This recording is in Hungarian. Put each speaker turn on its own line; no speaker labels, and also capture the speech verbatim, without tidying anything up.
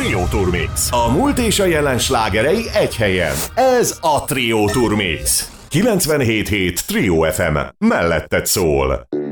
Trio Tour Mix. A múlt és a jelen slágerei egy helyen. Ez a Trio Tour Mix. kilencvenhét hét Trio ef em. Melletted szól.